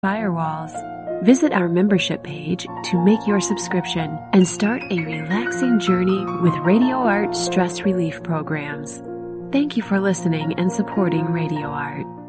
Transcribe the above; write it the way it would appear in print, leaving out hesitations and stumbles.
firewalls. Visit our membership page to make your subscription and start a relaxing journey with Radio Art stress relief programs. Thank you for listening and supporting Radio Art.